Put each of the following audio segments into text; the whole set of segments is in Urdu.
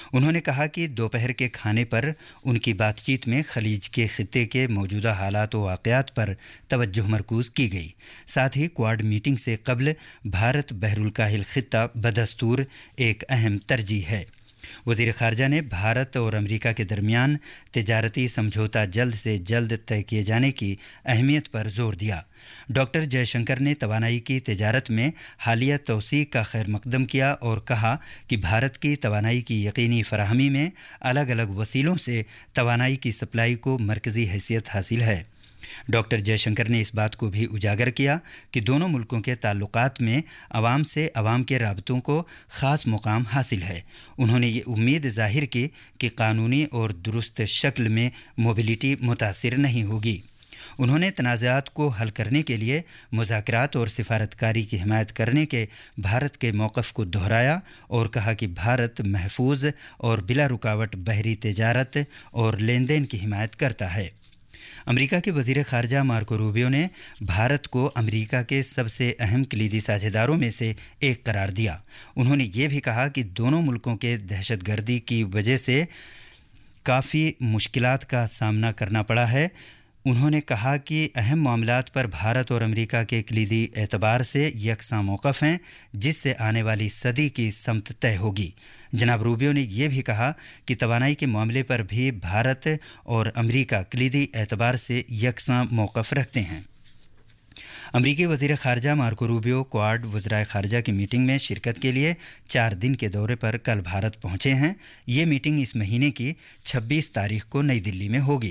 انہوں نے کہا کہ دوپہر کے کھانے پر ان کی بات چیت میں خلیج کے خطے کے موجودہ حالات و واقعات پر توجہ مرکوز کی گئی. ساتھ ہی کوآڈ میٹنگ سے قبل بھارت بحر الکاہل خطہ بدستور ایک اہم ترجیح ہے. وزیر خارجہ نے بھارت اور امریکہ کے درمیان تجارتی سمجھوتا جلد سے جلد طے کیے جانے کی اہمیت پر زور دیا. ڈاکٹر جے شنکر نے توانائی کی تجارت میں حالیہ توسیع کا خیر مقدم کیا اور کہا کہ بھارت کی توانائی کی یقینی فراہمی میں الگ الگ وسیلوں سے توانائی کی سپلائی کو مرکزی حیثیت حاصل ہے. ڈاکٹر جے شنکر نے اس بات کو بھی اجاگر کیا کہ دونوں ملکوں کے تعلقات میں عوام سے عوام کے رابطوں کو خاص مقام حاصل ہے. انہوں نے یہ امید ظاہر کی کہ قانونی اور درست شکل میں موبلٹی متاثر نہیں ہوگی. انہوں نے تنازعات کو حل کرنے کے لیے مذاکرات اور سفارتکاری کی حمایت کرنے کے بھارت کے موقف کو دہرایا اور کہا کہ بھارت محفوظ اور بلا رکاوٹ بحری تجارت اور لین دین کی حمایت کرتا ہے. امریکہ کے وزیر خارجہ مارکو روبیو نے بھارت کو امریکہ کے سب سے اہم کلیدی ساجھیداروں میں سے ایک قرار دیا. انہوں نے یہ بھی کہا کہ دونوں ملکوں کے دہشت گردی کی وجہ سے کافی مشکلات کا سامنا کرنا پڑا ہے. انہوں نے کہا کہ اہم معاملات پر بھارت اور امریکہ کے کلیدی اعتبار سے یکساں موقف ہیں جس سے آنے والی صدی کی سمت طے ہوگی. جناب روبیو نے یہ بھی کہا کہ توانائی کے معاملے پر بھی بھارت اور امریکہ کلیدی اعتبار سے یکساں موقف رکھتے ہیں. امریکی وزیر خارجہ مارکو روبیو کوآڈ وزرائے خارجہ کی میٹنگ میں شرکت کے لیے 4 دن کے دورے پر کل بھارت پہنچے ہیں. یہ میٹنگ اس مہینے کی 26 تاریخ کو نئی دلی میں ہوگی.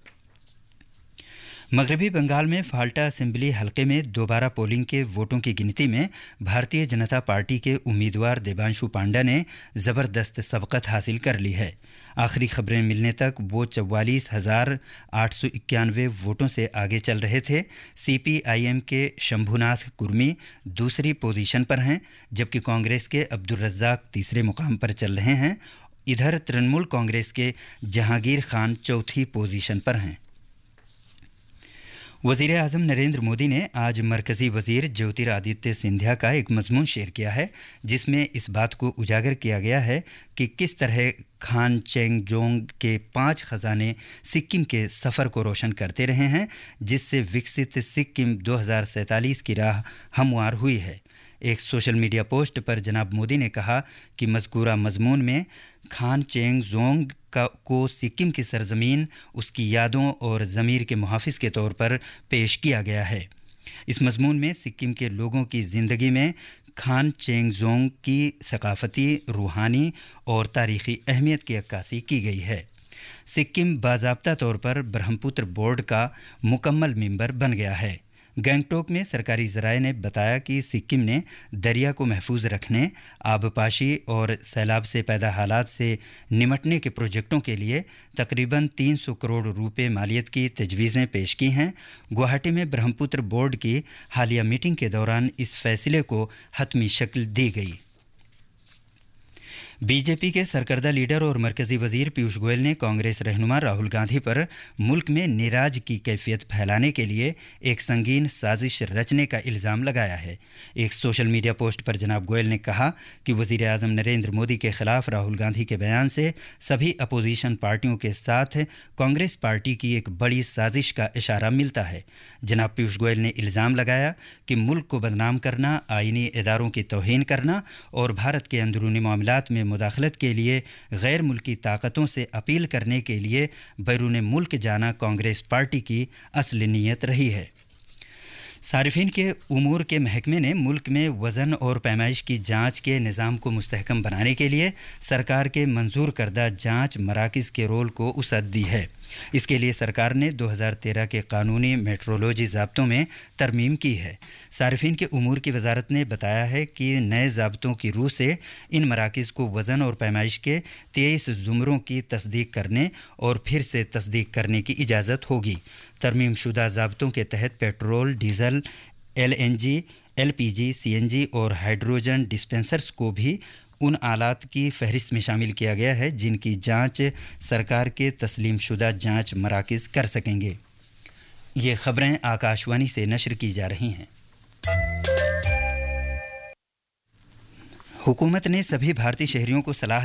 مغربی بنگال میں فالٹا اسمبلی حلقے میں دوبارہ پولنگ کے ووٹوں کی گنتی میں بھارتیہ جنتا پارٹی کے امیدوار دیبانشو پانڈا نے زبردست سبقت حاصل کر لی ہے. آخری خبریں ملنے تک وہ 44,891 ووٹوں سے آگے چل رہے تھے. سی پی آئی ایم کے شمبھو ناتھ کرمی دوسری پوزیشن پر ہیں جبکہ کانگریس کے عبدالرزاق تیسرے مقام پر چل رہے ہیں. ادھر ترنمول کانگریس کے جہانگیر خان چوتھی پوزیشن پر ہیں. وزیر اعظم نریندر مودی نے آج مرکزی وزیر جیوتر آدتیہ سندھیا کا ایک مضمون شیئر کیا ہے جس میں اس بات کو اجاگر کیا گیا ہے کہ کس طرح خان چینگ جونگ کے 5 خزانے سکم کے سفر کو روشن کرتے رہے ہیں جس سے وکست سکم 2047 کی راہ ہموار ہوئی ہے. ایک سوشل میڈیا پوسٹ پر جناب مودی نے کہا کہ مذکورہ مضمون میں خان چینگ زونگ کو سکم کی سرزمین اس کی یادوں اور ضمیر کے محافظ کے طور پر پیش کیا گیا ہے. اس مضمون میں سکم کے لوگوں کی زندگی میں خان چینگ زونگ کی ثقافتی، روحانی اور تاریخی اہمیت کی عکاسی کی گئی ہے. سکم باضابطہ طور پر برہم پتر بورڈ کا مکمل ممبر بن گیا ہے. گینگٹوک میں سرکاری ذرائع نے بتایا کہ سکم نے دریا کو محفوظ رکھنے، آبپاشی اور سیلاب سے پیدا حالات سے نمٹنے کے پروجیکٹوں کے لیے تقریباً 300 کروڑ روپے مالیت کی تجویزیں پیش کی ہیں. گوہاٹی میں برہم پتر بورڈ کی حالیہ میٹنگ کے دوران اس فیصلے کو حتمی شکل دی گئی. بی جے پی کے سرکردہ لیڈر اور مرکزی وزیر پیوش گوئل نے کانگریس رہنما راہل گاندھی پر ملک میں نیراج کی کیفیت پھیلانے کے لیے ایک سنگین سازش رچنے کا الزام لگایا ہے. ایک سوشل میڈیا پوسٹ پر جناب گوئل نے کہا کہ وزیر اعظم نریندر مودی کے خلاف راہل گاندھی کے بیان سے سبھی اپوزیشن پارٹیوں کے ساتھ کانگریس پارٹی کی ایک بڑی سازش کا اشارہ ملتا ہے. جناب پیوش گوئل نے الزام لگایا کہ ملک کو بدنام کرنا، آئینی اداروں کی توہین کرنا اور بھارت کے اندرونی معاملات میں مداخلت کے لیے غیر ملکی طاقتوں سے اپیل کرنے کے لیے بیرون ملک جانا کانگریس پارٹی کی اصل نیت رہی ہے. صارفین کے امور کے محکمے نے ملک میں وزن اور پیمائش کی جانچ کے نظام کو مستحکم بنانے کے لیے سرکار کے منظور کردہ جانچ مراکز کے رول کو وسعت دی ہے. اس کے لیے سرکار نے 2013 کے قانونی میٹرولوجی ضابطوں میں ترمیم کی ہے. صارفین کے امور کی وزارت نے بتایا ہے کہ نئے ضابطوں کی روح سے ان مراکز کو وزن اور پیمائش کے 23 زمروں کی تصدیق کرنے اور پھر سے تصدیق کرنے کی اجازت ہوگی. ترمیم شدہ ضابطوں کے تحت petrol, diesel, L N G, L P جی، سی این جی اور ہائیڈروجن ڈسپنسرز کو بھی ان آلات کی فہرست میں شامل کیا گیا ہے جن کی جانچ سرکار کے تسلیم شدہ جانچ مراکز کر سکیں گے. یہ خبریں آکاشوانی سے نشر کی جا رہی ہیں. حکومت نے سبھی بھارتی شہریوں کو صلاح